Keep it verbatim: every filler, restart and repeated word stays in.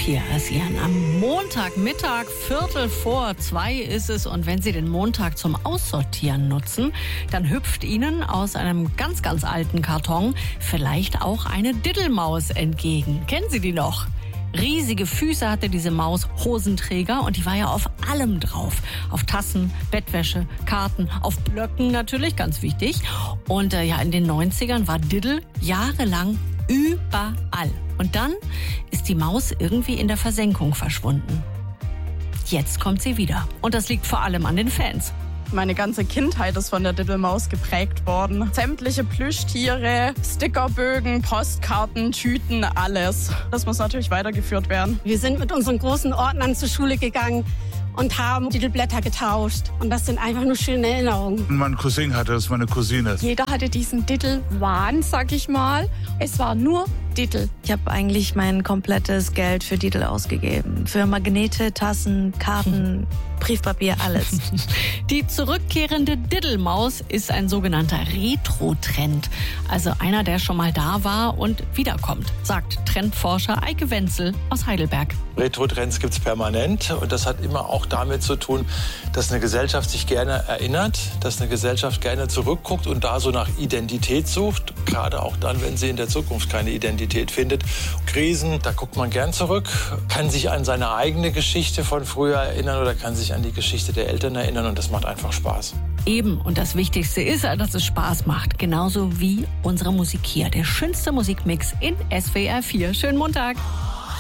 hier ist Ihren am Montagmittag, Viertel vor zwei ist es. Und wenn Sie den Montag zum Aussortieren nutzen, dann hüpft Ihnen aus einem ganz, ganz alten Karton vielleicht auch eine Diddelmaus entgegen. Kennen Sie die noch? Riesige Füße hatte diese Maus, Hosenträger, und die war ja auf allem drauf. Auf Tassen, Bettwäsche, Karten, auf Blöcken natürlich, ganz wichtig. Und äh, ja, in den neunzigern war Diddel jahrelang überall. Und dann ist die Maus irgendwie in der Versenkung verschwunden. Jetzt kommt sie wieder. Und das liegt vor allem an den Fans. Meine ganze Kindheit ist von der Diddelmaus geprägt worden. Sämtliche Plüschtiere, Stickerbögen, Postkarten, Tüten, alles. Das muss natürlich weitergeführt werden. Wir sind mit unseren großen Ordnern zur Schule gegangen und haben Diddelblätter getauscht. Und das sind einfach nur schöne Erinnerungen. Mein Cousin hatte das, meine Cousine. Jeder hatte diesen Diddel-Wahn, sag ich mal. Es war nur Diddel. Ich habe eigentlich mein komplettes Geld für Diddel ausgegeben. Für Magnete, Tassen, Karten, Briefpapier, alles. Die zurückkehrende Diddelmaus ist ein sogenannter Retro-Trend. Also einer, der schon mal da war und wiederkommt, sagt Trendforscher Eike Wenzel aus Heidelberg. Retro-Trends gibt es permanent und das hat immer auch damit zu tun, dass eine Gesellschaft sich gerne erinnert, dass eine Gesellschaft gerne zurückguckt und da so nach Identität sucht, gerade auch dann, wenn sie in der Zukunft keine Identität findet. Krisen, da guckt man gern zurück, kann sich an seine eigene Geschichte von früher erinnern oder kann sich an die Geschichte der Eltern erinnern und das macht einfach Spaß. Eben, und das Wichtigste ist, dass es Spaß macht, genauso wie unsere Musik hier. Der schönste Musikmix in S W R vier. Schönen Montag.